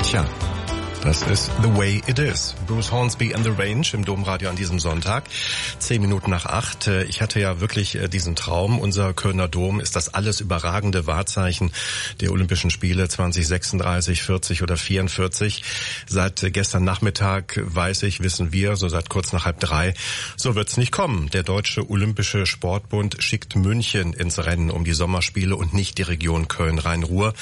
Tja, das ist The Way It Is. Bruce Hornsby and the Range im Domradio an diesem Sonntag. 7:10. Ich hatte ja wirklich diesen Traum. Unser Kölner Dom ist das alles überragende Wahrzeichen der Olympischen Spiele 2036, 40 oder 44. Seit gestern Nachmittag wissen wir, so seit kurz nach 2:30, so wird's nicht kommen. Der Deutsche Olympische Sportbund schickt München ins Rennen um die Sommerspiele und nicht die Region Köln-Rhein-Ruhr.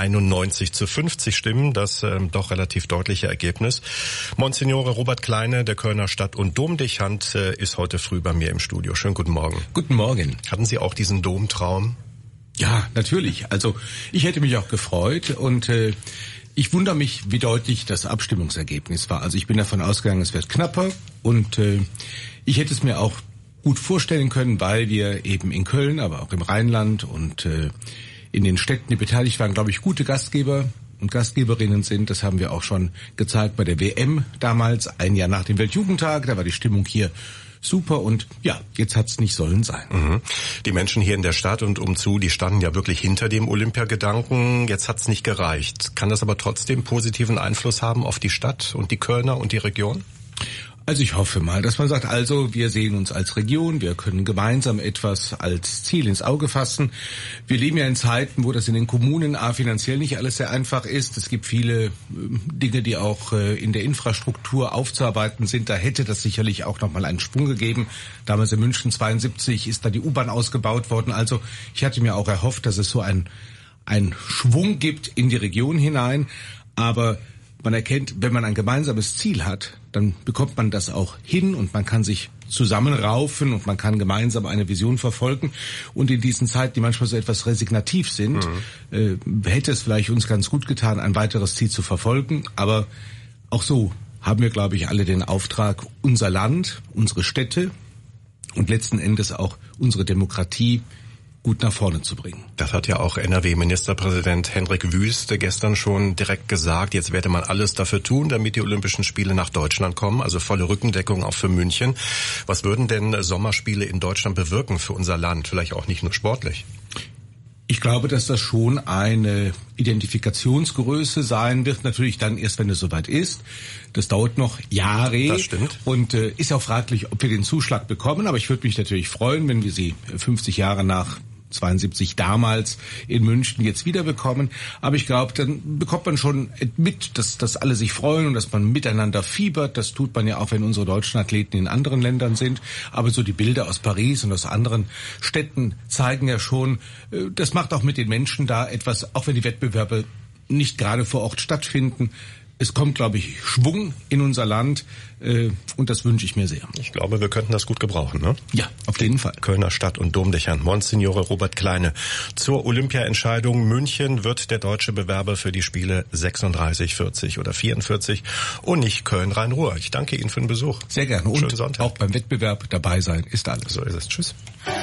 91:50 Stimmen, das doch relativ deutliche Ergebnis. Monsignore Robert Kleine, der Kölner Stadt- und Domdechant, ist heute früh bei mir im Studio. Schönen guten Morgen. Guten Morgen. Hatten Sie auch diesen Domtraum? Ja, natürlich. Also ich hätte mich auch gefreut und ich wundere mich, wie deutlich das Abstimmungsergebnis war. Also ich bin davon ausgegangen, es wird knapper und ich hätte es mir auch gut vorstellen können, weil wir eben in Köln, aber auch im Rheinland und in den Städten, die beteiligt waren, glaube ich, gute Gastgeber und Gastgeberinnen sind. Das haben wir auch schon gezeigt bei der WM damals, ein Jahr nach dem Weltjugendtag. Da war die Stimmung hier super und ja, jetzt hat's nicht sollen sein. Mhm. Die Menschen hier in der Stadt und umzu, die standen ja wirklich hinter dem Olympiagedanken. Jetzt hat's nicht gereicht. Kann das aber trotzdem positiven Einfluss haben auf die Stadt und die Kölner und die Region? Also ich hoffe mal, dass man sagt, also wir sehen uns als Region, wir können gemeinsam etwas als Ziel ins Auge fassen. Wir leben ja in Zeiten, wo das in den Kommunen finanziell nicht alles sehr einfach ist. Es gibt viele Dinge, die auch in der Infrastruktur aufzuarbeiten sind. Da hätte das sicherlich auch nochmal einen Sprung gegeben. Damals in München 72 ist da die U-Bahn ausgebaut worden. Also ich hatte mir auch erhofft, dass es so einen Schwung gibt in die Region hinein. Aber man erkennt, wenn man ein gemeinsames Ziel hat, dann bekommt man das auch hin und man kann sich zusammenraufen und man kann gemeinsam eine Vision verfolgen. Und in diesen Zeiten, die manchmal so etwas resignativ sind, hätte es vielleicht uns ganz gut getan, ein weiteres Ziel zu verfolgen. Aber auch so haben wir, glaube ich, alle den Auftrag, unser Land, unsere Städte und letzten Endes auch unsere Demokratie gut nach vorne zu bringen. Das hat ja auch NRW-Ministerpräsident Hendrik Wüst gestern schon direkt gesagt. Jetzt werde man alles dafür tun, damit die Olympischen Spiele nach Deutschland kommen. Also volle Rückendeckung auch für München. Was würden denn Sommerspiele in Deutschland bewirken für unser Land? Vielleicht auch nicht nur sportlich. Ich glaube, dass das schon eine Identifikationsgröße sein wird. Natürlich dann erst, wenn es soweit ist. Das dauert noch Jahre. Das stimmt. Und ist auch fraglich, ob wir den Zuschlag bekommen. Aber ich würde mich natürlich freuen, wenn wir sie 50 Jahre nach 72 damals in München jetzt wieder bekommen. Aber ich glaube, dann bekommt man schon mit, dass alle sich freuen und dass man miteinander fiebert. Das tut man ja auch, wenn unsere deutschen Athleten in anderen Ländern sind. Aber so die Bilder aus Paris und aus anderen Städten zeigen ja schon, das macht auch mit den Menschen da etwas, auch wenn die Wettbewerbe nicht gerade vor Ort stattfinden. Es kommt, glaube ich, Schwung in unser Land und das wünsche ich mir sehr. Ich glaube, wir könnten das gut gebrauchen, ne? Ja, auf jeden Fall. Kölner Stadt- und Domdechant Monsignore Robert Kleine. Zur Olympiaentscheidung München wird der deutsche Bewerber für die Spiele 36, 40 oder 44 und nicht Köln-Rhein-Ruhr. Ich danke Ihnen für den Besuch. Sehr gerne. Schönen Und Sonntag. auch beim Wettbewerb dabei sein ist alles. So ist es. Tschüss.